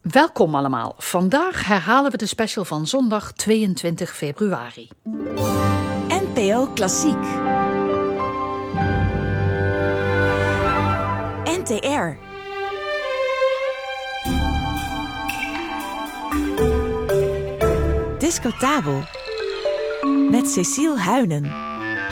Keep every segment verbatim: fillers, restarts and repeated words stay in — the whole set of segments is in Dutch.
Welkom allemaal. Vandaag herhalen we de special van zondag tweeëntwintig februari. N P O Klassiek. N T R. Discotabel. Met Cecile Huynen.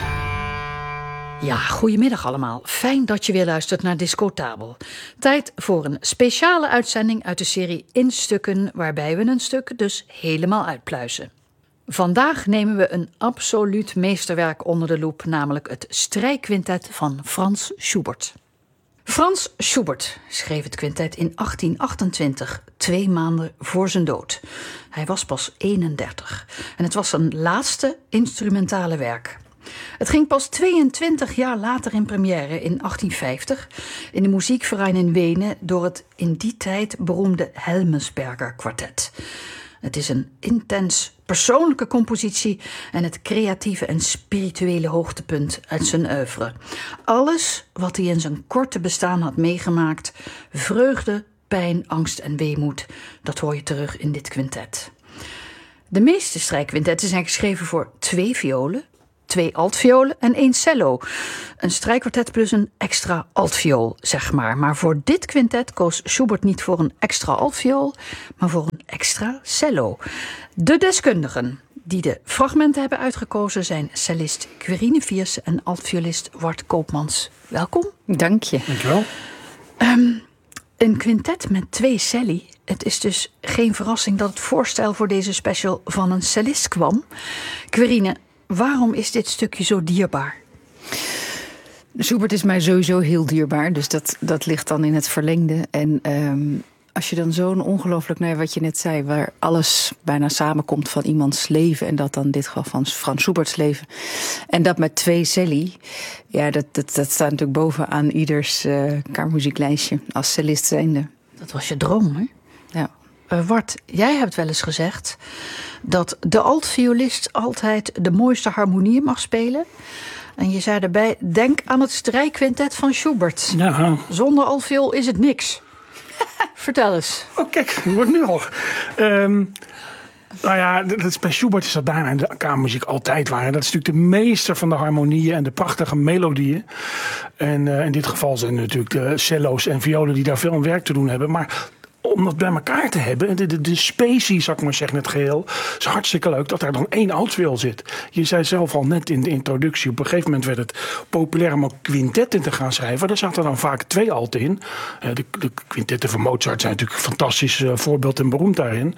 Ja, goedemiddag allemaal. Fijn dat je weer luistert naar Discotabel. Tijd voor een speciale uitzending uit de serie In Stukken, waarbij we een stuk dus helemaal uitpluizen. Vandaag nemen we een absoluut meesterwerk onder de loep, namelijk het strijkquintet van Franz Schubert. Frans Schubert schreef het quintet in achttien achtentwintig, twee maanden voor zijn dood. Hij was pas eenendertig en het was zijn laatste instrumentale werk. Het ging pas tweeëntwintig jaar later in première in achttien vijftig in de Musikverein in Wenen door het in die tijd beroemde Helmesberger kwartet. Het is een intens persoonlijke compositie en het creatieve en spirituele hoogtepunt uit zijn oeuvre. Alles wat hij in zijn korte bestaan had meegemaakt, vreugde, pijn, angst en weemoed, dat hoor je terug in dit quintet. De meeste strijkquintetten zijn geschreven voor twee violen, twee altviolen en één cello. Een strijkkwartet plus een extra altviool, zeg maar. Maar voor dit quintet koos Schubert niet voor een extra altviool, maar voor een extra cello. De deskundigen die de fragmenten hebben uitgekozen zijn cellist Quirine Vierse en altviolist Wart Koopmans. Welkom. Dank je. Dankjewel. Um, een quintet met twee celli. Het is dus geen verrassing dat het voorstel voor deze special van een cellist kwam. Quirine, waarom is dit stukje zo dierbaar? Schubert is mij sowieso heel dierbaar, dus dat, dat ligt dan in het verlengde. En um, als je dan zo'n ongelooflijk, nou ja, wat je net zei, waar alles bijna samenkomt van iemands leven, en dat dan in dit geval van Frans Schuberts leven, en dat met twee celli, ja, dat, dat, dat staat natuurlijk bovenaan ieders uh, kamermuzieklijstje als cellist zijnde. Dat was je droom, hè? Ja. Uh, Wart, jij hebt wel eens gezegd dat de altviolist altijd de mooiste harmonieën mag spelen. En je zei daarbij, denk aan het strijkquintet van Schubert. Ja. Zonder altviool is het niks. Vertel eens. Oh, kijk, het wordt nu al. Um, nou ja, dat is, bij Schubert is dat daarna in de kamermuziek altijd waar. Dat is natuurlijk de meester van de harmonieën en de prachtige melodieën. En uh, in dit geval zijn natuurlijk de cello's en violen die daar veel werk te doen hebben. Maar om dat bij elkaar te hebben, de, de, de specie, zou ik maar zeggen, het geheel, is hartstikke leuk dat er dan één altviool zit. Je zei zelf al net in de introductie, op een gegeven moment werd het populair om ook quintetten te gaan schrijven. Daar zaten dan vaak twee alten in. De, de quintetten van Mozart zijn natuurlijk een fantastisch uh, voorbeeld en beroemd daarin.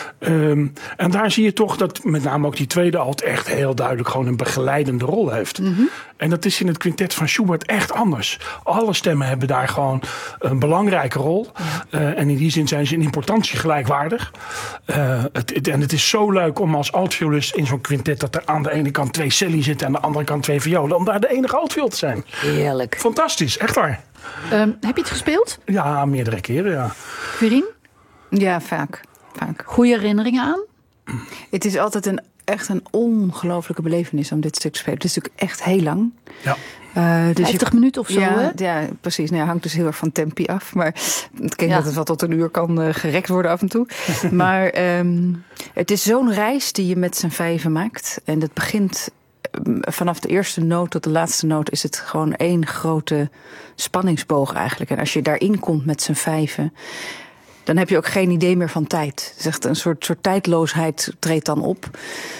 Um, en daar zie je toch dat met name ook die tweede alt echt heel duidelijk gewoon een begeleidende rol heeft. Mm-hmm. En dat is in het quintet van Schubert echt anders. Alle stemmen hebben daar gewoon een belangrijke rol. Ja. Uh, en in die zin zijn ze in importantie gelijkwaardig. Uh, het, het, en het is zo leuk om als altviolist in zo'n quintet dat er aan de ene kant twee celli zitten en aan de andere kant twee violen, om daar de enige altviool te zijn. Heerlijk. Fantastisch, echt waar. Um, heb je het gespeeld? Ja, meerdere keren, ja. Quirine? Ja, vaak. vaak. Goede herinneringen aan? Het is altijd een, echt een ongelooflijke belevenis om dit stuk te spelen. Het is natuurlijk echt heel lang. Ja. Uh, dus vijftig minuten of zo, ja, hè? Ja, precies. Nou, hangt dus heel erg van tempi af. Maar ik ken ja. dat het wel tot een uur kan uh, gerekt worden af en toe. Maar um, het is zo'n reis die je met z'n vijven maakt. En het begint um, vanaf de eerste noot tot de laatste noot is het gewoon één grote spanningsboog eigenlijk. En als je daarin komt met z'n vijven, dan heb je ook geen idee meer van tijd. Het is echt een soort, soort tijdloosheid treedt dan op.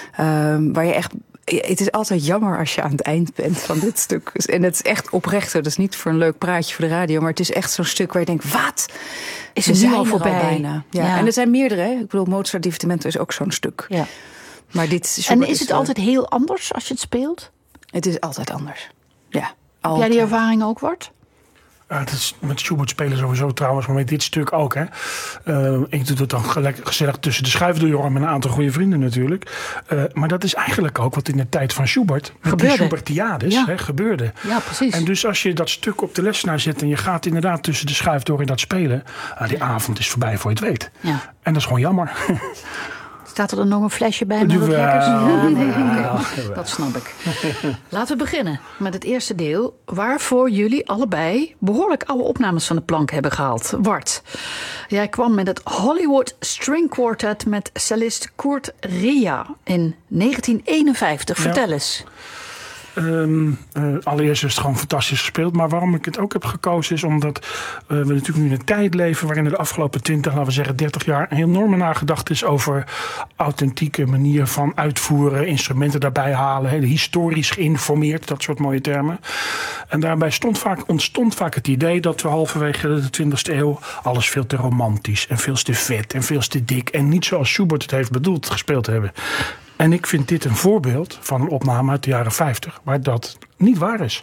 Um, waar je echt... Het is altijd jammer als je aan het eind bent van dit stuk. En het is echt oprecht. Dat is niet voor een leuk praatje voor de radio. Maar het is echt zo'n stuk waar je denkt, wat? Is het nu al voorbij? Al bijna. Ja. Ja. En er zijn meerdere. Hè? Ik bedoel, Mozart Divertimento is ook zo'n stuk. Ja. Maar dit is, en is het is, altijd heel anders als je het speelt? Het is altijd anders. Ja. Heb jij die ervaring ook, Wart? Ja, het is met Schubert spelen sowieso trouwens, maar met dit stuk ook. Hè. Uh, ik doe het dan gelijk, gezellig tussen de schuifdeur met een aantal goede vrienden natuurlijk. Uh, maar dat is eigenlijk ook wat in de tijd van Schubert, met gebeurde. die Schubertiades, ja. hè, gebeurde. Ja, precies. En dus als je dat stuk op de lesnaar zet en je gaat inderdaad tussen de schuifdeur in dat spelen, uh, die avond is voorbij voor je het weet. Ja. En dat is gewoon jammer. Staat er dan nog een flesje bij met wat lekkers? Ja, nee, okay. Dat snap ik. Laten we beginnen met het eerste deel, waarvoor jullie allebei behoorlijk oude opnames van de plank hebben gehaald. Wart, Jij kwam met het Hollywood String Quartet met cellist Kurt Rea in negentien eenenvijftig. Vertel Ja. eens. Um, uh, allereerst is het gewoon fantastisch gespeeld. Maar waarom ik het ook heb gekozen is omdat uh, we natuurlijk nu in een tijd leven waarin er de afgelopen twintig, laten we zeggen dertig jaar een enorme nagedacht is over authentieke manier van uitvoeren, instrumenten daarbij halen, heel historisch geïnformeerd, dat soort mooie termen. En daarbij stond vaak, ontstond vaak het idee dat we halverwege de twintigste eeuw alles veel te romantisch en veel te vet en veel te dik en niet zoals Schubert het heeft bedoeld gespeeld hebben. En ik vind dit een voorbeeld van een opname uit de jaren vijftig, waar dat niet waar is.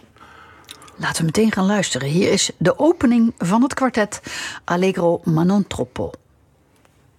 Laten we meteen gaan luisteren. Hier is de opening van het kwartet Allegro ma non troppo.